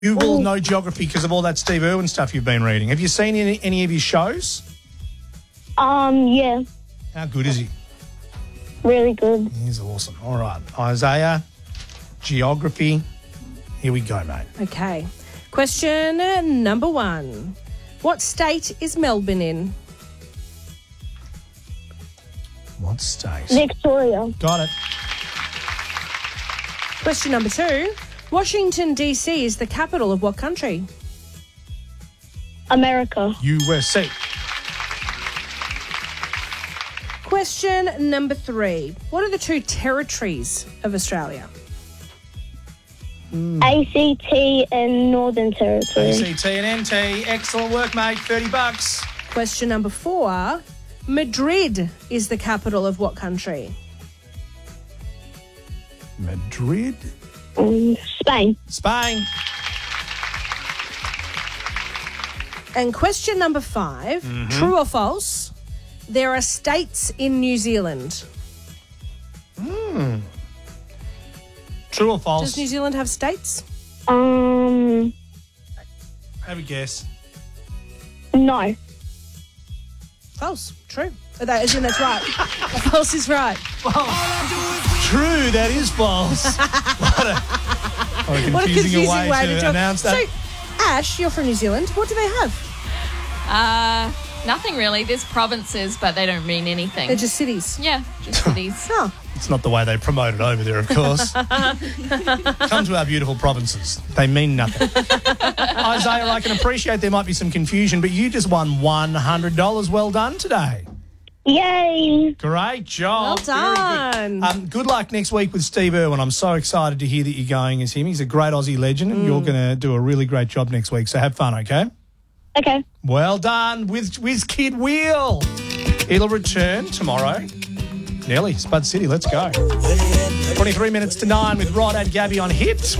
You will know geography because of all that Steve Irwin stuff you've been reading. Have you seen any of his shows? Yeah, How good is he? really good. He's awesome. All right, Isaiah, geography. Here we go, mate. Okay. Question number 1. What state is Melbourne in? What state? Victoria. Got it. Question number 2. Washington, D.C. is the capital of what country? America. USA. Question number 3. What are the 2 territories of Australia? ACT and Northern Territory. ACT and NT. Excellent work, mate. $30. Question number 4. Madrid is the capital of what country? Madrid. Spain. Spain. And question number 5. True or false? There are states in New Zealand. True or false? Does New Zealand have states? Have a guess. No. False. True. That's right. False is right. True, that is false. What a confusing way to announce that. So, Ash, you're from New Zealand. What do they have? Nothing really. There's provinces, but they don't mean anything. They're just cities. Yeah, just cities. Oh. It's not the way they promote it over there, of course. Come to our beautiful provinces. They mean nothing. Isaiah, I can appreciate there might be some confusion, but you just won $100. Well done today. Yay. Great job. Well Very done. good. Good luck next week with Steve Irwin. I'm so excited to hear that you're going as him. He's a great Aussie legend, and you're going to do a really great job next week. So have fun, okay? Okay. Well done with Whiz Kid Wheel. It'll return tomorrow. Nelly, Spud City, let's go. 23 minutes to 9 with Rod and Gabby on Hit.